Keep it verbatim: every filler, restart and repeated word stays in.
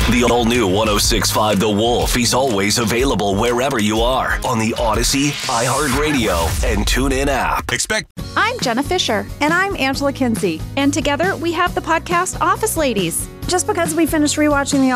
The all-new one oh six point five The Wolf is always available wherever you are on the Odyssey, iHeartRadio, and TuneIn app. Expect. I'm Jenna Fisher. And I'm Angela Kinsey. And together we have the podcast Office Ladies. Just because we finished rewatching The